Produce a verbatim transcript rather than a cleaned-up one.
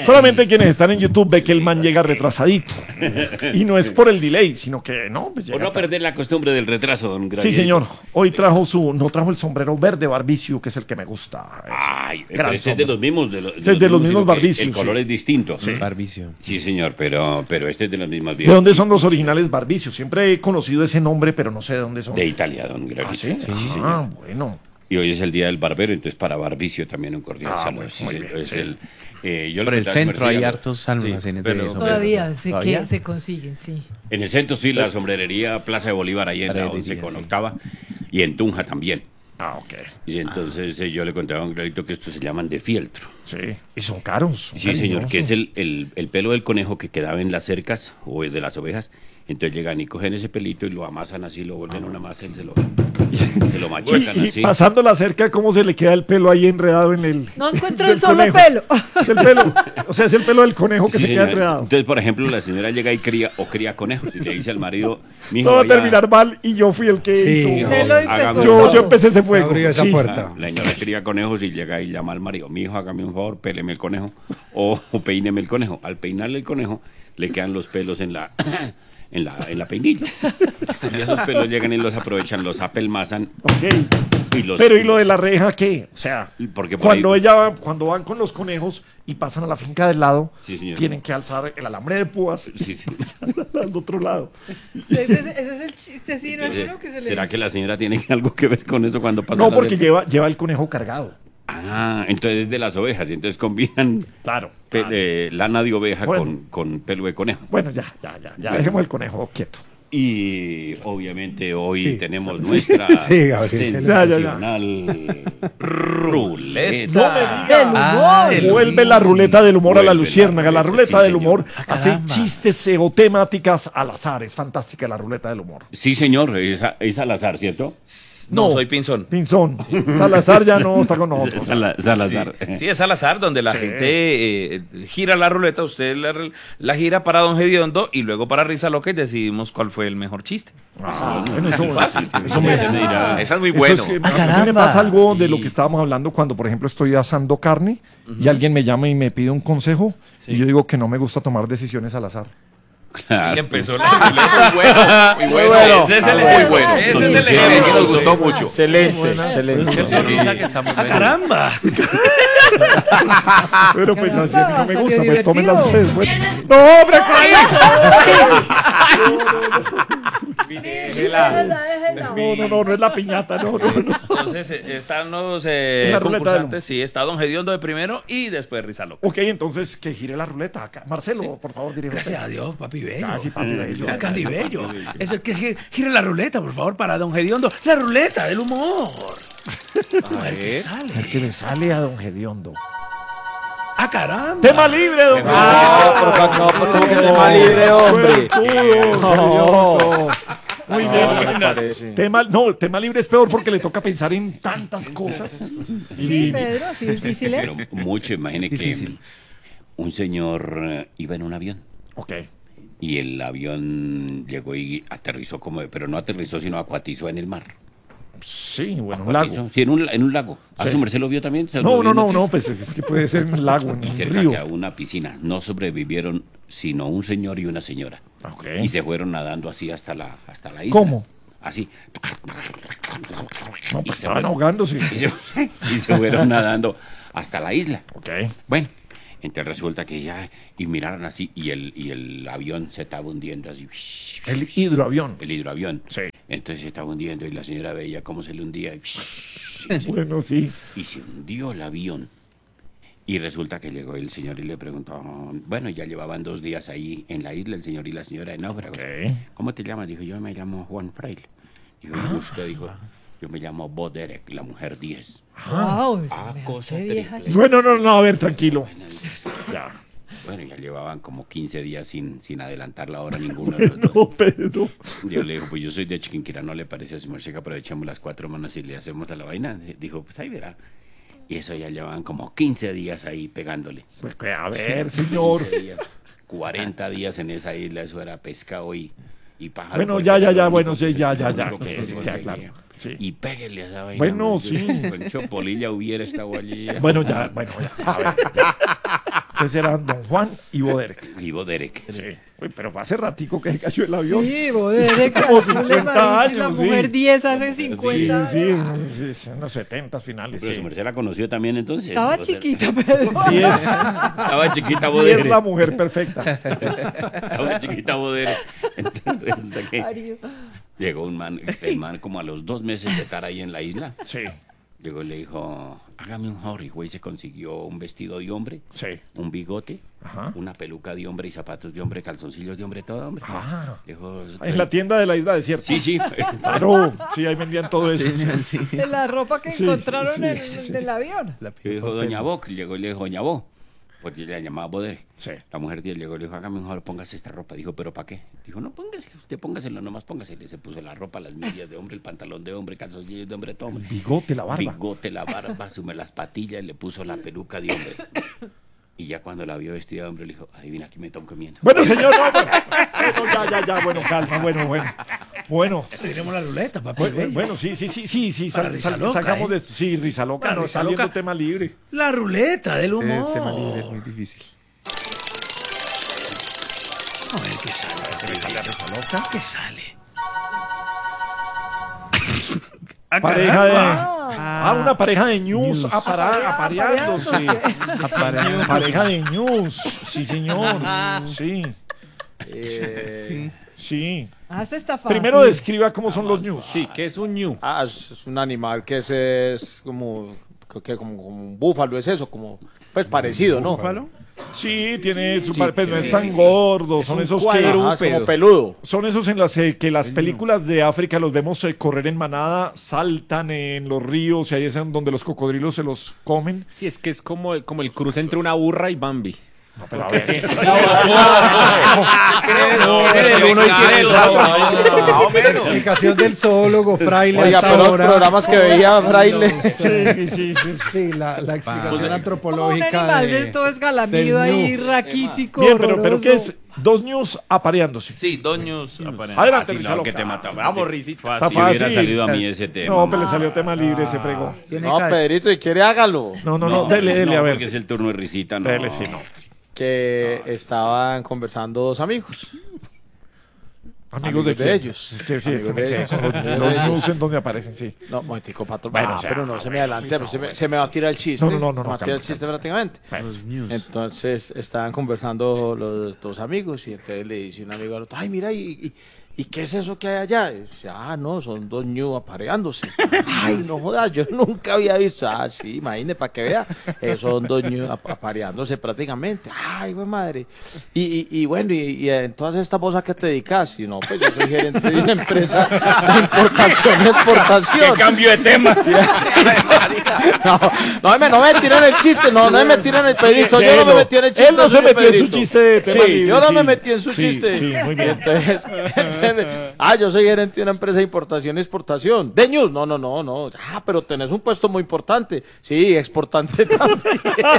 Solamente quienes están en YouTube ve que el man llega retrasadito. Y no es por el delay, sino que no. Pues por no tarde. perder la costumbre del retraso, don Gravier. Sí, señor. Hoy trajo su, no trajo el sombrero verde Barbicio, que es el que me gusta. Ay, pero ese es de los mismos. De, lo, de, es de los mismos Barbicios. El color sí. es distinto. Sí. Barbicio. Sí, señor, pero, pero este es de los mismos. ¿De dónde son los originales Barbicios? Siempre he conocido ese nombre, pero no sé de dónde son. De Italia, don Gravier. ¿Ah, sí? Sí, Ah, señor. bueno. Y hoy es el día del barbero, entonces para Barbicio también un cordial Ah, saludo. bueno, Sí, muy sí, bien, es sí. el, eh, yo Por le el contaba a su centro hay merced, hartos almacenes pero- de eso. Todavía se, ¿Todavía? que, se consiguen, sí. En el centro sí, la sombrerería Plaza de Bolívar, ahí en la Sombrerería, once con sí. octava, y en Tunja también. Ah, ok. Y entonces eh, yo le contaba a un clarito que estos se llaman de fieltro. Sí. Y son caros. Son Sí, señor, que es cariñosos. el, el, el pelo del conejo que quedaba en las cercas o de las ovejas. Entonces llegan y cogen ese pelito y lo amasan así, lo vuelven una masa y se lo, se lo machacan Y, y así. pasando la cerca, ¿cómo se le queda el pelo ahí enredado en el. No encuentro del un solo conejo? pelo. Es el pelo. O sea, es el pelo del conejo que Sí, se queda señor. enredado. Entonces, por ejemplo, la señora llega y cría o cría conejos y le dice al marido, mijo, Todo va a vaya- terminar mal y yo fui el que Sí, hizo. Usted lo Hágame- empezó. Yo, yo todo. empecé ese fuego. Abrió esa Sí. puerta. La señora cría conejos y llega y llama al marido, mi hijo, hágame un favor, péleme el conejo o, o peíneme el conejo. Al peinarle el conejo, le quedan los pelos en la en la, en la peinilla. Y esos pelos llegan y los aprovechan, los apelmazan Ok. y los... Pero ¿y lo de la reja qué? O sea, Porque por cuando ahí- ella va- cuando van con los conejos y pasan a la finca del lado, Sí, señor. tienen que alzar el alambre de púas y Sí, sí. al otro lado. Ese, es- ese es el chiste, sí, no es Entonces, uno que se le... ¿será que la señora tiene algo que ver con eso cuando pasa No, la porque cerca? lleva, lleva el conejo cargado. Ah, entonces es de las ovejas, y entonces combinan Claro. pe- claro. eh, lana de oveja Bueno. con, con pelo de conejo. Bueno, ya, ya, ya, ya Bueno. dejemos el conejo quieto. Y obviamente hoy Sí. tenemos nuestra Sí, Gabriel. sensacional ruleta. Del humor. Ah, el- Vuelve la ruleta del humor a la Vuelve la luciérnaga. La ruleta, ruleta sí, del señor. humor Ah, hace caramba. chistes eh, o temáticas al azar. Es fantástica la ruleta del humor. Sí, señor, es, a- es al azar, ¿cierto? No, soy Pinzón. Pinzón. Salazar ya no está con nosotros. Sala- Salazar. Sí, es al azar, donde la Sí. gente eh, gira la ruleta, usted la, la gira para Don Gediondo y luego para Risa Loca y decidimos cuál fue el mejor chiste. Ah, bueno, eso, Fácil. eso me- Usted me dirá, Esa es muy Eso bueno. es que Ah, a mí me caramba. pasa algo de lo Sí. que estábamos hablando cuando, por ejemplo, estoy asando carne y alguien me llama y me pide un consejo y yo digo que no me gusta tomar decisiones al azar. claro. Y empezó la ruleta. Muy bueno. Muy bueno. Ese es el Muy ejemplo. bueno. Ese es el Sí, ejemplo. nos gustó mucho. Excelente, excelente. Cierto, Risa, que estamos ¡Ah, caramba! Pero pues así a mí no me Salió gusta, pues tómenlas divertido. ustedes. Bueno. ¡No, hombre! Déjela, déjela. No, no, no, no es la piñata, no, no, no. Entonces eh, están los eh, Es la ruleta del concursantes. Sí, está Don Gediondo de primero y después Risa Loca. Ok, entonces que gire la ruleta acá. Marcelo, por favor, dirige. Gracias a Dios, papi bello. Ah, sí, papi bello. Ah, Candy bello. Eso es que gire, gire la ruleta, por favor, para Don Gediondo. La ruleta del humor. A ver qué El sale. que le sale a don Gediondo. Ah, caramba. Tema libre, don Ah, Gediondo. pero acá, pero ¿cómo que tema libre, hombre? Suertudo, Muy bien, No, me buena. parece. Tema, no, tema libre es peor porque le toca pensar en tantas cosas. Sí, Pedro, sí, difícil es. Pero mucho, imagine que Difícil. un señor eh, iba en un avión Ok. y el avión llegó y aterrizó como, de- pero no aterrizó, sino acuatizó en el mar. Sí, bueno, un lago. Acuatizó, sí, en un, en un lago. ¿A Sí. su merced lo vio también? ¿Se lo No, vio no, en- no, no, pues es que puede ser un lago, en Y un cerca río. que a una piscina. No sobrevivieron sino un señor y una señora. Ok. Y se fueron nadando así hasta la, hasta la isla. ¿Cómo? Así. No, Y pues se estaban fueron- ahogándose. Y se, y se fueron nadando hasta la isla. Ok. Bueno, entonces resulta que ya, y miraron así, y el, y el avión se estaba hundiendo así. El hidroavión. El hidroavión. Sí. Entonces se estaba hundiendo y la señora veía cómo se le hundía. Y, se- Bueno, sí. y se hundió el avión. Y resulta que llegó el señor y le preguntó, bueno, ya llevaban dos días ahí en la isla, el señor y la señora de náufrago. Ok. ¿Cómo te llamas? Dijo, yo me llamo Juan Fraile. Dijo, ¿y usted? Dijo, yo me llamo Bo Derek, la mujer diez. Wow, Ah, mira, cosa qué vieja. terrible. Bueno, no, no, a ver, tranquilo. Ya. Bueno, ya llevaban como quince días sin, sin adelantar la hora ninguno de los dos. No, Pedro. Yo le digo, pues yo soy de Chiquinquirá, ¿no le parece a su merced que aprovechamos las cuatro manos y le hacemos a la vaina? Dijo, pues ahí verá. Y eso ya llevaban como quince días ahí pegándole. Pues que, a ver, señor. quince días, cuarenta días en esa isla, eso era pescado y, y pájaro. Bueno, porque ya, ya, era ya, lo bueno, único sí, que- ya, ya, lo ya, único que que se queda conseguía. claro. Sí. Y péguele a esa vaina. Bueno, man. sí. Con Chopolilla hubiera estado allí. Bueno, ya, bueno, ya. A ver, ya. Entonces eran don Juan y Boderek. Y Boderek. Sí. Uy, pero fue hace ratico que se cayó el avión. Sí, Boderek, Como azul de cincuenta Marichi, la años, mujer sí. diez hace cincuenta. Sí, sí, sí, en los setentas finales. Pero Sí. su merced la conoció también entonces. Estaba Boderek. chiquita, Pedro. Sí, es, Estaba chiquita y es Boderek. la mujer perfecta. Estaba chiquita Boderek. Entonces, resulta que Mario. llegó un man, el man como a los dos meses de estar ahí en la isla. Sí, Llegó y le dijo, hágame un favor, y güey se consiguió un vestido de hombre, sí. un bigote, Ajá. una peluca de hombre y zapatos de hombre, calzoncillos de hombre, todo hombre. Ah. Dijo, En la tienda de la isla desierta. Sí, sí. Claro, sí, ahí vendían todo eso. Sí. De la ropa que Sí, encontraron sí, en, sí. en el avión. Y dijo Doña Bo, que llegó y le dijo Doña Bo, porque le llamaba Boder. Sí. La mujer de él llegó y le dijo, hágame un favor, póngase esta ropa. Dijo, ¿pero para qué? Dijo, no, póngase, usted póngaselo, nomás póngaselo. Se puso la ropa, las medias de hombre, el pantalón de hombre, calzoncillos de hombre, todo. El bigote, la barba. Bigote, la barba, sume las patillas, le puso la peluca de hombre. Y ya cuando la vio vestida de hombre, le dijo, adivina, aquí me están comiendo. Bueno, señor, no, bueno, bueno, ya, ya, ya, bueno, calma, bueno, bueno. Bueno, Tenemos la ruleta, papi. bueno, bello. bueno, sí, sí, sí, sí, sí, Para sal- risa sal- loca, sacamos ¿eh? de esto. Sí, risa loca, Para no, risa saliendo loca. tema libre. La ruleta del Eh, humor. tema libre es muy difícil. A ver qué sale. ¿Qué le sale a risa loca? ¿Qué sale? Ah, Pareja de... caramba. Ah, una pareja de news apara- Aparea- apareándose. Apareando. Pareja de news, sí, señor. Sí, Sí. sí. Ah, se está fácil. Primero describa cómo son los news. Sí, ¿qué es un ñu? Ah, es, es un animal que es, es como, que como, como un búfalo, es eso, como, pues parecido, ¿no? ¿Búfalo? Sí, tiene su Sí, par- pero no sí, es tan sí, sí. gordo, son un esos Ajá, que es como peludo. son esos en las eh, que las películas de África los vemos eh, correr en manada, saltan en los ríos y ahí es en donde los cocodrilos se los comen. Sí, es que es como, como el cruce entre una burra y Bambi. No, pero a ver, ¿qué es eso? Tiene el uno y tiene el otro. Explicación del zoólogo, fraile. Oiga, hasta pero los ahora. programas que veía Fraile. Sí, sí, sí, sí. Sí, la, la explicación Como un antropológica animal de, de todo escalamido del ahí, ñu. raquítico. Bien, pero, pero ¿qué horroroso. es? Dos news apareándose. Sí, doños. Adelante, Fácil, risa no, loca. que te mataba. Vamos, risita. Está Si hubiera fácil. salido a mí ese tema. No, pero le salió tema libre, se fregó. No, Pedrito, y quiere hágalo. No, no, no, dele, dele, no, a ver. porque es el turno de risita, no. Dele, sí, no. Que estaban conversando dos amigos. Amigos, Amigos de, de quién? ellos. Es que sí, Amigos este me de quedé ellos. con los, Amigos los de ellos. news en donde aparecen, sí. No, momentico, patrón. Bueno, Ah, o sea, pero no se me adelante, pero se me, se me va a tirar el chiste. No, no, no, no, Me va a no, tirar el calma, chiste prácticamente. Bueno, Entonces estaban conversando los dos amigos y entonces le dice un amigo al otro, ay, mira, ¿y, y, y qué es eso que hay allá? Y dice, ah, no, son dos ñu apareándose. Ay, no jodas, yo nunca había visto. Ah, sí, imagínese, para que vea. Eh, son dos ñu ap- apareándose prácticamente. Ay, güey, madre. Y, y, y bueno, y, y en todas estas cosas que te dedicas, y no, pues yo soy gerente de una empresa de importación y exportación. Cambio de tema. No, no me, no me tiren el chiste, no, no me tiren el pedito, yo no me metí en el chiste. Él no se suyo, metió en su Pedrito. chiste de tema Sí, libre, yo no sí. me metí en su Sí, chiste. sí, muy bien. Entonces, entonces, ah, yo soy gerente de una empresa de importación y exportación. De News, no, no, no, no. Ah, pero tenés un puesto muy importante. Sí, exportante también.